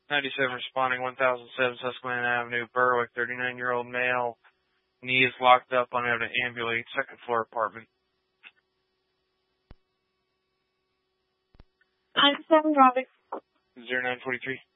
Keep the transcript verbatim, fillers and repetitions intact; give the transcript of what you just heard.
ninety-seven responding, one thousand seven Susquehanna Avenue, Berwick, thirty-nine-year-old male. Knee is locked up, unable to ambulate, second floor apartment. ninety-seven, Robbie. zero nine forty-three.